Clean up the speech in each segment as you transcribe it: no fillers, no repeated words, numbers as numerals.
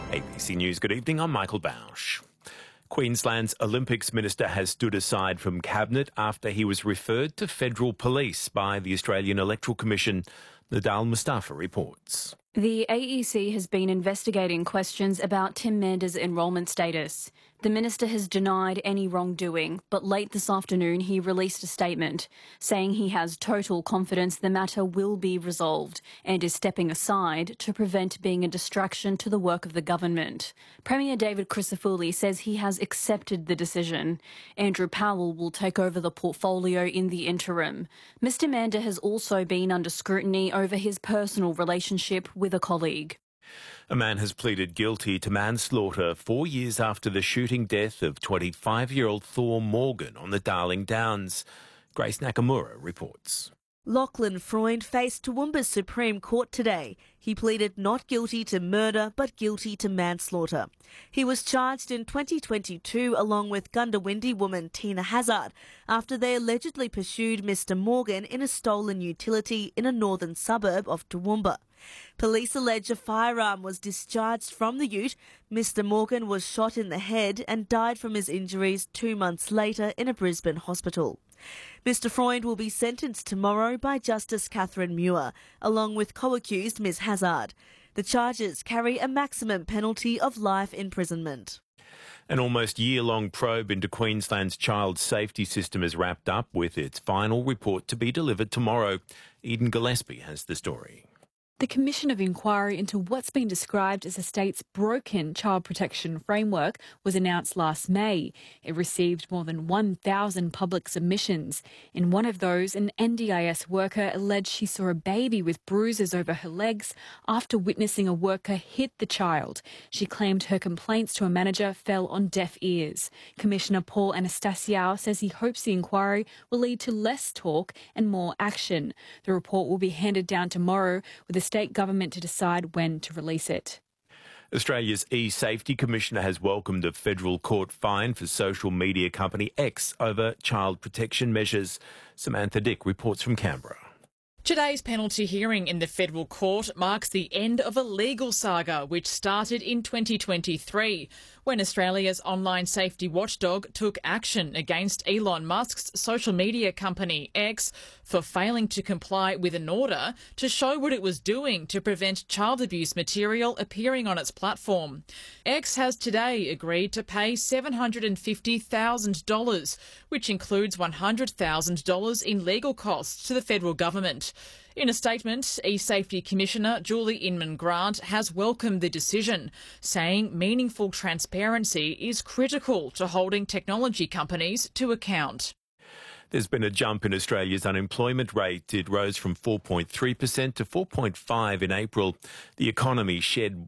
ABC News, good evening. I'm Michael Bausch. Queensland's Olympics minister has stood aside from cabinet after he was referred to federal police by the Australian Electoral Commission. Nadal Mustafa reports. The AEC has been investigating questions about Tim Mander's enrolment status. The minister has denied any wrongdoing, but late this afternoon he released a statement saying he has total confidence the matter will be resolved and is stepping aside to prevent being a distraction to the work of the government. Premier David Crisafulli says he has accepted the decision. Andrew Powell will take over the portfolio in the interim. Mr Mander has also been under scrutiny over his personal relationship with a colleague. A man has pleaded guilty to manslaughter 4 years after the shooting death of 25-year-old Thor Morgan on the Darling Downs. Grace Nakamura reports. Lachlan Freund faced Toowoomba's Supreme Court today. He pleaded not guilty to murder but guilty to manslaughter. He was charged in 2022 along with Gundawindi woman Tina Hazard after they allegedly pursued Mr Morgan in a stolen utility in a northern suburb of Toowoomba. Police allege a firearm was discharged from the ute. Mr Morgan was shot in the head and died from his injuries 2 months later in a Brisbane hospital. Mr Freund will be sentenced tomorrow by Justice Catherine Muir, along with co-accused Ms Hazard. The charges carry a maximum penalty of life imprisonment. An almost year-long probe into Queensland's child safety system is wrapped up with its final report to be delivered tomorrow. Eden Gillespie has the story. The Commission of Inquiry into what's been described as the state's broken child protection framework was announced last May. It received more than 1,000 public submissions. In one of those, an NDIS worker alleged she saw a baby with bruises over her legs after witnessing a worker hit the child. She claimed her complaints to a manager fell on deaf ears. Commissioner Paul Anastasiou says he hopes the inquiry will lead to less talk and more action. The report will be handed down tomorrow with the state government to decide when to release it. Australia's e-safety commissioner has welcomed a federal court fine for social media company X over child protection measures. Samantha Dick reports from Canberra. Today's penalty hearing in the federal court marks the end of a legal saga which started in 2023 when Australia's online safety watchdog took action against Elon Musk's social media company X for failing to comply with an order to show what it was doing to prevent child abuse material appearing on its platform. X has today agreed to pay $750,000, which includes $100,000 in legal costs to the federal government. In a statement, e-Safety Commissioner Julie Inman-Grant has welcomed the decision, saying meaningful transparency is critical to holding technology companies to account. There's been a jump in Australia's unemployment rate. It rose from 4.3% to 4.5% in April. The economy shed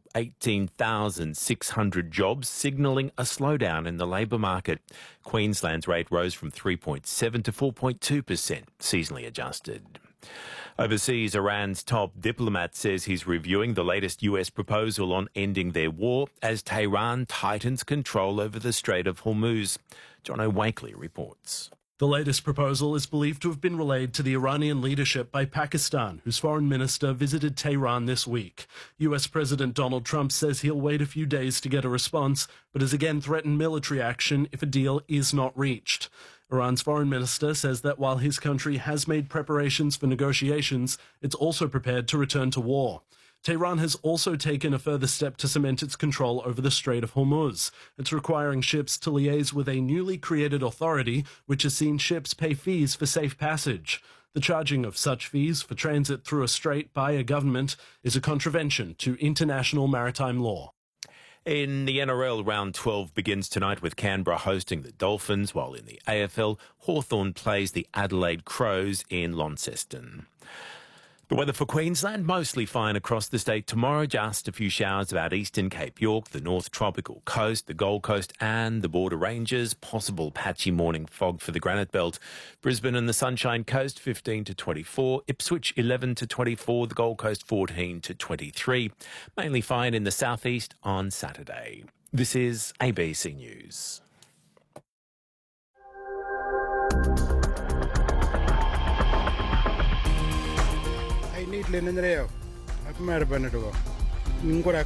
18,600 jobs, signalling a slowdown in the labour market. Queensland's rate rose from 3.7% to 4.2%, seasonally adjusted. Overseas, Iran's top diplomat says he's reviewing the latest US proposal on ending their war as Tehran tightens control over the Strait of Hormuz. John O'Wakely reports. The latest proposal is believed to have been relayed to the Iranian leadership by Pakistan, whose foreign minister visited Tehran this week. US President Donald Trump says he'll wait a few days to get a response, but has again threatened military action if a deal is not reached. Iran's foreign minister says that while his country has made preparations for negotiations, it's also prepared to return to war. Tehran has also taken a further step to cement its control over the Strait of Hormuz. It's requiring ships to liaise with a newly created authority, which has seen ships pay fees for safe passage. The charging of such fees for transit through a strait by a government is a contravention to international maritime law. In the NRL, round 12 begins tonight with Canberra hosting the Dolphins, while in the AFL, Hawthorn plays the Adelaide Crows in Launceston. The weather for Queensland, mostly fine across the state tomorrow. Just a few showers about eastern Cape York, the North Tropical Coast, the Gold Coast and the Border Ranges. Possible patchy morning fog for the Granite Belt. Brisbane and the Sunshine Coast, 15 to 24. Ipswich, 11 to 24. The Gold Coast, 14 to 23. Mainly fine in the southeast on Saturday. This is ABC News. I need Lenin Reo. I've met a Benedigo.